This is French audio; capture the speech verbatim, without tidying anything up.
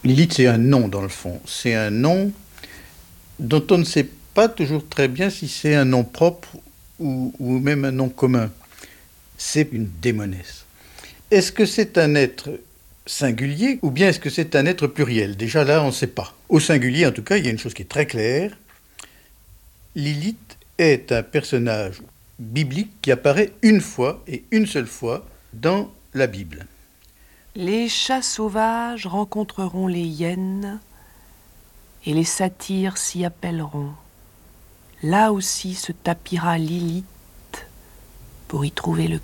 Lilith, c'est un nom dans le fond. C'est un nom dont on ne sait pas toujours très bien si c'est un nom propre ou, ou même un nom commun. C'est une démonesse. Est-ce que c'est un être singulier ou bien est-ce que c'est un être pluriel? Déjà là, on ne sait pas. Au singulier, en tout cas, il y a une chose qui est très claire. Lilith est un personnage biblique qui apparaît une fois et une seule fois dans la Bible. Les chats sauvages rencontreront les hyènes et les satyres s'y appelleront. Là aussi se tapira Lilith pour y trouver le